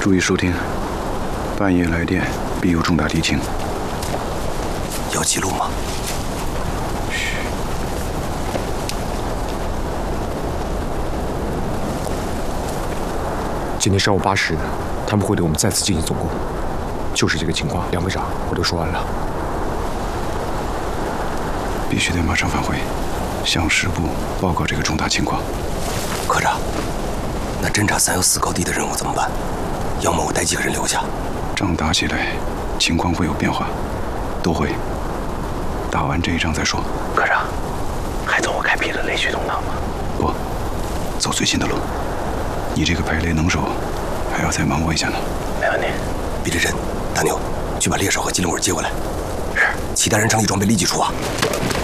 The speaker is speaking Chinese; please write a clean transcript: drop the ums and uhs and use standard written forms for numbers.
注意收听，半夜来电必有重大敌情。 要记录吗？ 嘘。 今天上午8时，他们会对我们再次进行总攻，就是这个情况。梁队长，我都说完了。 必须得马上返回，向师部报告这个重大情况。 科长，那侦察314高地的任务怎么办？要么我带几个人留下。 仗打起来，情况会有变化，都会。打完这一仗再说。 科长，还走我开辟的雷驱通道吗？ 不，走最近的路。你这个排雷能手，还要再忙活一下呢。 没问题。 别着阵，大牛，去把猎手和机灵鬼接过来。 是。 其他人整理装备，立即出发。